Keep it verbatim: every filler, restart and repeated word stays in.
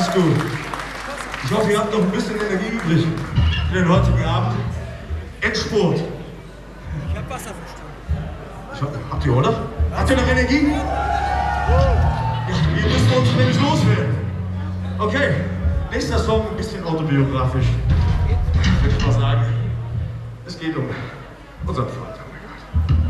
Ganz gut. Ich hoffe, ihr habt noch ein bisschen Energie übrig für den heutigen Abend. Endspurt. Ich hab Wasser verstanden. Habt ihr, oder? Habt ihr noch Energie? Ja, ihr müsst uns nämlich loswerden. Okay, nächster Song, ein bisschen autobiografisch. Würde ich mal sagen. Es geht um unseren Vater.